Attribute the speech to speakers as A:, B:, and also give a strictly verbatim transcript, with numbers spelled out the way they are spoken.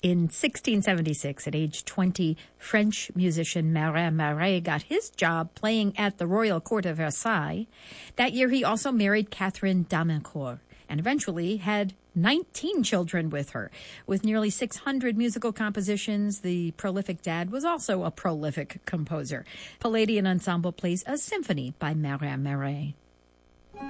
A: In sixteen seventy-six, at age twenty, French musician Marin Marais got his job playing at the Royal Court of Versailles. That year, he also married Catherine d'Amincourt and eventually had nineteen children with her. With nearly six hundred musical compositions, the prolific dad was also a prolific composer. Palladian Ensemble plays a symphony by Marin Marais.